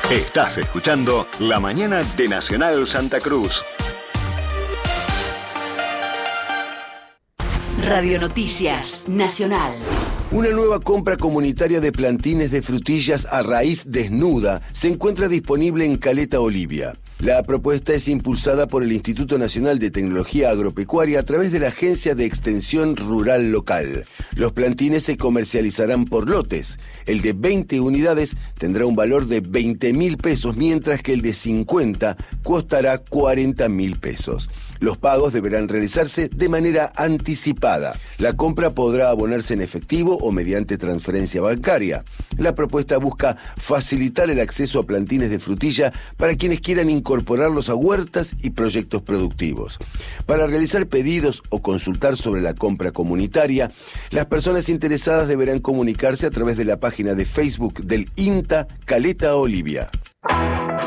Estás escuchando La Mañana de Nacional Santa Cruz. Radio Noticias Nacional. Una nueva compra comunitaria de plantines de frutillas a raíz desnuda se encuentra disponible en Caleta Olivia. La propuesta es impulsada por el Instituto Nacional de Tecnología Agropecuaria a través de la Agencia de Extensión Rural Local. Los plantines se comercializarán por lotes. El de 20 unidades tendrá un valor de 20.000 pesos, mientras que el de 50 costará 40.000 pesos. Los pagos deberán realizarse de manera anticipada. La compra podrá abonarse en efectivo o mediante transferencia bancaria. La propuesta busca facilitar el acceso a plantines de frutilla para quienes quieran incorporarlos a huertas y proyectos productivos. Para realizar pedidos o consultar sobre la compra comunitaria, las personas interesadas deberán comunicarse a través de la página de Facebook del INTA Caleta Olivia.